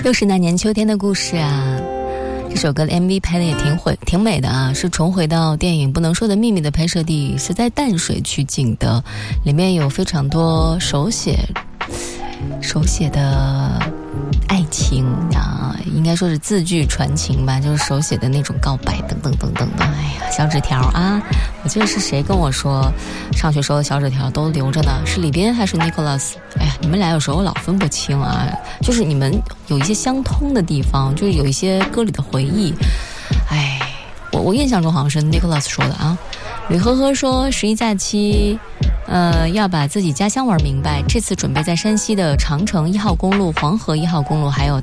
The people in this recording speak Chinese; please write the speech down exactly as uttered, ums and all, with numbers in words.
又是那年秋天的故事啊。这首歌的 M V 拍的也挺会挺美的啊，是重回到电影《不能说的秘密》的拍摄地，是在淡水取景的，里面有非常多手写手写的爱情啊，应该说是字句传情吧，就是手写的那种告白等等等等的。哎呀，小纸条啊，我记得是谁跟我说上学时候的小纸条都留着呢，是李斌还是 Nicholas？ 哎呀，你们俩有时候老分不清啊，就是你们有一些相通的地方，就是有一些歌里的回忆。哎，我我印象中好像是 Nicholas 说的啊。吕呵呵说十一假期呃，要把自己家乡玩明白，这次准备在山西的长城一号公路、黄河一号公路还有